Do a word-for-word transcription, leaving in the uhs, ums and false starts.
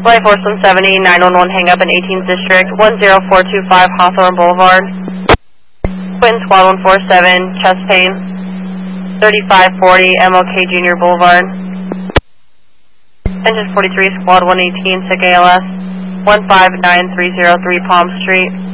Flight Force one seventy, nine one one, hang up in eighteenth District, one zero four two five Hawthorne Boulevard. Quentin Squad one four seven, chest pain. thirty-five forty, M L K Junior Boulevard. Engine forty-three, Squad one eighteen, sick A L S. one five nine three zero three Palm Street.